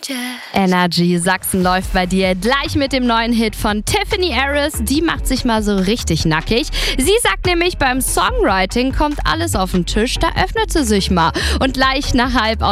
Energy Sachsen läuft bei dir gleich mit dem neuen Hit von Tiffany Harris. Die macht sich mal so richtig nackig. Sie sagt nämlich, beim Songwriting kommt alles auf den Tisch, da öffnet sie sich mal. Und gleich nach 7:30